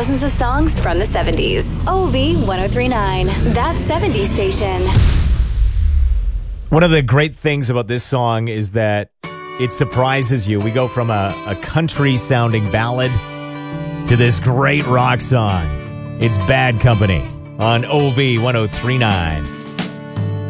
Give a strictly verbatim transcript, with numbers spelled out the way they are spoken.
thousands of songs from the seventies. O V ten thirty-nine, that seventies station. One of the great things about this song is that it surprises you. We go from a, a country-sounding ballad to this great rock song. It's Bad Company on O V ten thirty-nine.